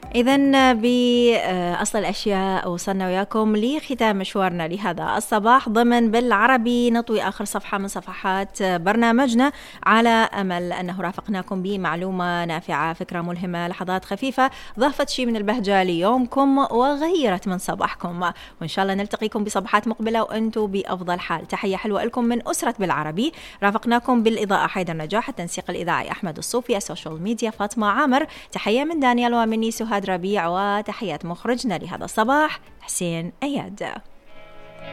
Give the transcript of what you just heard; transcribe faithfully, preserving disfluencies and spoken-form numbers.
إذن بأصل الأشياء وصلنا وياكم لختام مشوارنا لهذا الصباح ضمن بالعربي، نطوي آخر صفحة من صفحات برنامجنا على أمل أنه رافقناكم بمعلومة نافعة، فكرة ملهمة، لحظات خفيفة ضافت شيء من البهجة ليومكم وغيرت من صباحكم. وإن شاء الله نلتقيكم بصباحات مقبلة وأنتم بأفضل حال. تحية حلوة لكم من أسرة بالعربي. رافقناكم بالإضاءة حيدر نجاح، التنسيق الإذاعي أحمد الصوفي، السوشيال ميديا فاطمة عامر. تحية من دانيال ومني سهاد ربيع، وتحيات مخرجنا لهذا الصباح حسين أياد.